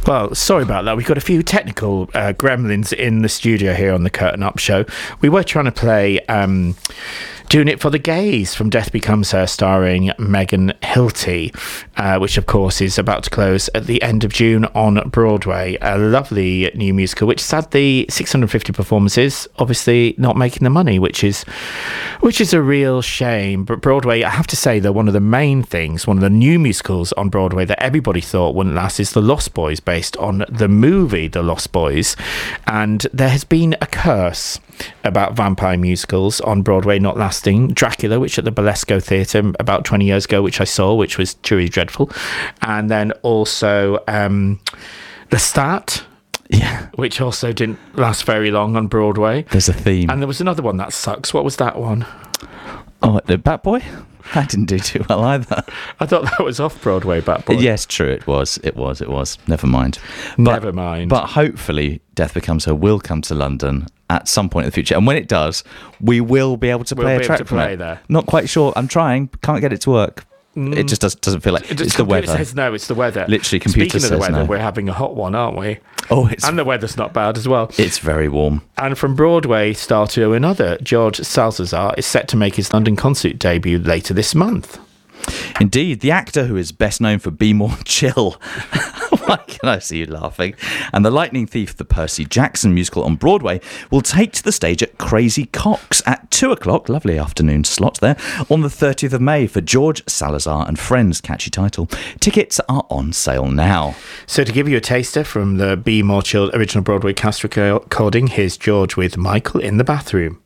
Well, sorry about that. We've got a few technical gremlins in the studio here on the Curtain Up Show. We were trying to play Doing It for the Gays from Death Becomes Her, starring Megan Hilty, which, of course, is about to close at the end of June on Broadway. A lovely new musical, which sadly, 650 performances, obviously not making the money, which is a real shame. But Broadway, I have to say, though, one of the main things, one of the new musicals on Broadway that everybody thought wouldn't last is The Lost Boys, based on the movie The Lost Boys. And there has been a curse about vampire musicals on Broadway not lasting. Dracula, which at the Belasco Theatre about 20 years ago, which I saw, which was truly dreadful. And then also Lestat, which also didn't last very long on Broadway. There's a theme. And there was another one that sucks. What was that one? Oh, the Bat Boy? That didn't do too well either. I thought that was off Broadway, Bat Boy. Yes, true, it was. Never mind. Never mind. But hopefully Death Becomes Her will come to London at some point in the future. And when it does, we will be able to play a track from it. There. Not quite sure. I'm trying. Can't get it to work. It just doesn't feel like it's the weather. Says no, it's the weather. Literally, computer says no. Speaking of the weather, no. We're having a hot one, aren't we? Oh, and the weather's not bad as well. It's very warm. And from Broadway star to another, George Salazar is set to make his London concert debut later this month. Indeed, the actor who is best known for Be More Chill. Why can I see you laughing? And The Lightning Thief, the Percy Jackson musical on Broadway, will take to the stage at Crazy Coq's at 2:00, lovely afternoon slot there, on the 30th of May for George Salazar and Friends, catchy title. Tickets are on sale now. So to give you a taster from the Be More Chill original Broadway cast recording, here's George with Michael in the Bathroom.